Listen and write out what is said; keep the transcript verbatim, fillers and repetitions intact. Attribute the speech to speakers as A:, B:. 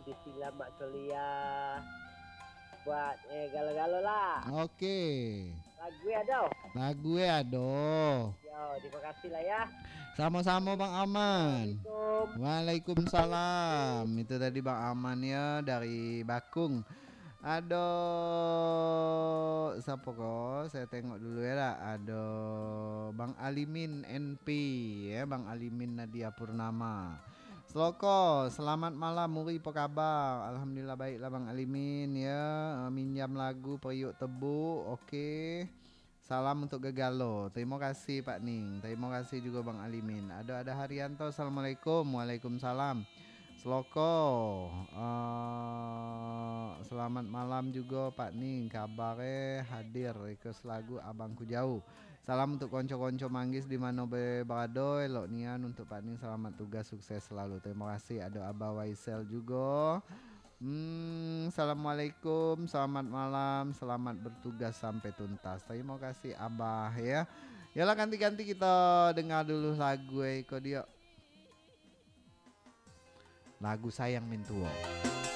A: di sila Mak Solia buat eh galo-galo lah.
B: Oke.
A: Lagu ya dong.
B: Lagu ya aduh.
A: Yo, terima kasih lah ya.
B: Sama-sama Bang Aman.
A: Assalamualaikum.
B: Waalaikumsalam. Itu tadi Bang Aman ya dari Bakung. Aduh, siapa kok? Saya tengok dulu ya lah. Aduh, Bang Alimin N P ya, Bang Alimin Nadia Purnama. Sloko, selamat malam Muri, apa kabar? Alhamdulillah baiklah Bang Alimin ya. Minjam lagu Periuk Tebu, oke. Salam untuk Gegalo. Terima kasih Pak Ning. Terima kasih juga Bang Alimin. Ada ada Haryanto. Assalamualaikum. Waalaikumsalam. Sloko. Uh, selamat malam juga Pak Ning. Kabare hadir request lagu Abangku Jauh. Salam untuk konco-konco manggis di mana berado. Elok nian untuk Pak Ning, selamat tugas, sukses selalu. Terima kasih. Ada Abah Waisel juga. Hmm, Assalamualaikum, selamat malam, selamat bertugas sampai tuntas. Terima kasih Abah ya. Yalah ganti-ganti kita dengar dulu lagu Eko Dio. Lagu Sayang Mintuo.